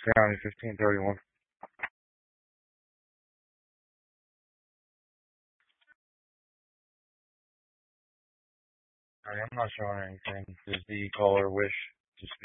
County, 1531. I'm not showing anything. Does the caller wish to speak?